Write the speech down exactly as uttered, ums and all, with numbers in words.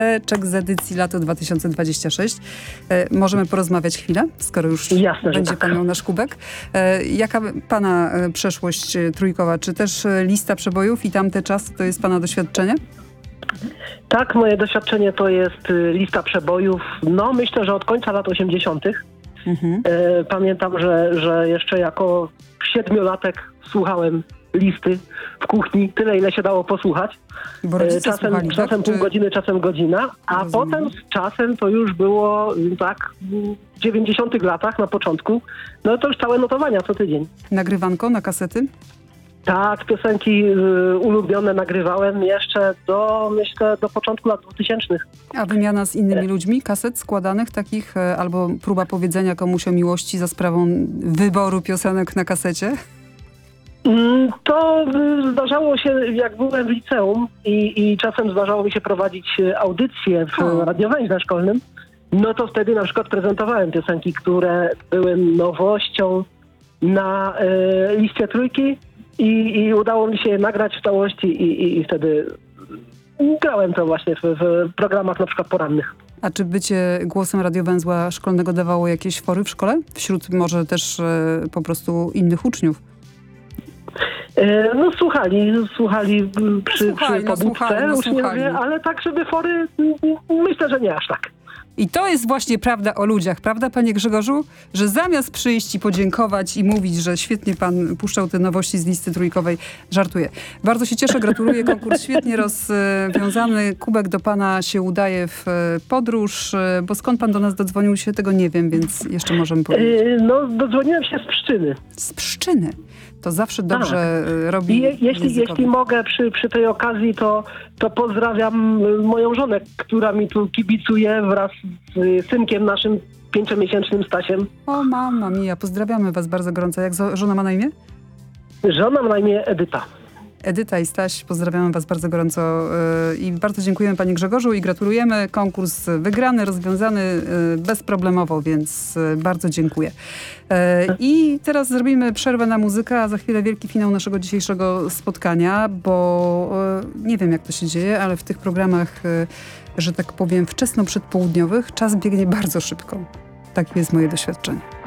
Czek z edycji lato dwa tysiące dwudziesty szósty. E, możemy porozmawiać chwilę, skoro już Jasne, będzie tak. pan miał nasz kubek. E, jaka pana e, przeszłość e, trójkowa? Czy też e, lista przebojów i tamte czasy to jest pana doświadczenie? Tak, moje doświadczenie to jest y, lista przebojów. No myślę, że od końca lat osiemdziesiątych. Mhm. E, pamiętam, że, że jeszcze jako siedmiolatek słuchałem listy w kuchni, tyle ile się dało posłuchać. Bo rodzice czasem słuchali, czasem tak? pół Czy... godziny, czasem godzina, a Rozumiem. potem z czasem to już było y, tak w dziewięćdziesiątych latach na początku. No to już całe notowania co tydzień. Nagrywanko na kasety? Tak, piosenki y, ulubione nagrywałem jeszcze do, myślę, do początku lat dwutysięcznych. A wymiana z innymi ludźmi, kaset składanych takich, e, albo próba powiedzenia komuś o miłości za sprawą wyboru piosenek na kasecie? Mm, To y, zdarzało się, jak byłem w liceum i, i czasem zdarzało mi się prowadzić y, audycje w O. radiowęźle szkolnym, no to wtedy na przykład prezentowałem piosenki, które były nowością na y, liście trójki i, i udało mi się je nagrać w całości i, i, i wtedy grałem to właśnie w, w programach na przykład porannych. A czy bycie głosem radiowęzła szkolnego dawało jakieś fory w szkole? Wśród może też e, po prostu innych uczniów? E, No słuchali, słuchali m, przy, słuchali, przy no pobudce słuchali, no uczniowie, słuchali. ale tak, żeby fory, m, m, myślę, że nie aż tak. I to jest właśnie prawda o ludziach, prawda panie Grzegorzu? Że zamiast przyjść i podziękować i mówić, że świetnie pan puszczał te nowości z listy trójkowej, żartuję. Bardzo się cieszę, gratuluję, konkurs świetnie rozwiązany. Kubek do pana się udaje w podróż, bo skąd pan do nas dodzwonił się, tego nie wiem, więc jeszcze możemy powiedzieć. E, No dodzwoniłem się z Pszczyny. Z Pszczyny. To zawsze dobrze I robi je, jeśli, językowi. jeśli mogę przy, przy tej okazji, to, to pozdrawiam y, moją żonę, która mi tu kibicuje wraz z y, synkiem naszym pięciomiesięcznym Stasiem. O mama mia, pozdrawiamy was bardzo gorąco. Jak zo- żona ma na imię? Żona ma na imię Edyta. Edyta i Staś, pozdrawiamy was bardzo gorąco yy, i bardzo dziękujemy panie Grzegorzu i gratulujemy. Konkurs wygrany, rozwiązany yy, bezproblemowo, więc yy, bardzo dziękuję. Yy, I teraz zrobimy przerwę na muzykę, a za chwilę wielki finał naszego dzisiejszego spotkania, bo yy, nie wiem jak to się dzieje, ale w tych programach, yy, że tak powiem, wczesno przedpołudniowych czas biegnie bardzo szybko. Takie jest moje doświadczenie.